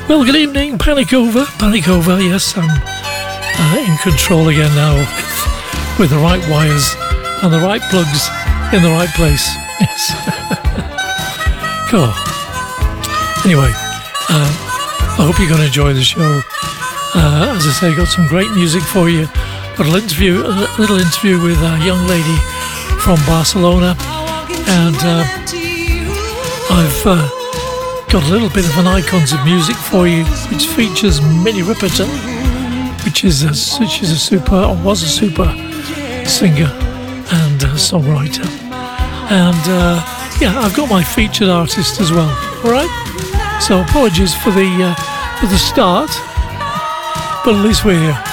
Well, good evening, Panic Over. Panic Over, yes, I'm in control again now with the right wires and the right plugs in the right place. Yes. Cool. Anyway, I hope you're going to enjoy the show. As I say, got some great music for you. Got a little interview with a young lady from Barcelona, and I've got a little bit of an Icons of Music for you, which features Minnie Riperton, which was a super singer and songwriter. And yeah, I've got my featured artist as well. All right. So apologies for the start, but at least we're here.